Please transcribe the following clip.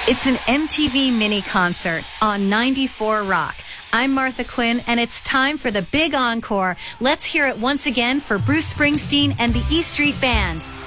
It's an MTV mini concert on 94 Rock. I'm Martha Quinn, and it's time for the big encore. Let's hear it once again for Bruce Springsteen and the E Street Band.